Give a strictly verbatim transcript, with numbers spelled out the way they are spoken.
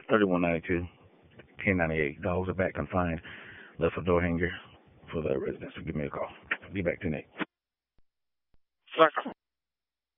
thirty-one ninety-two, K ninety-eight. Dogs are back confined. Left for door hanger for the residents. So give me a call. Be back tonight.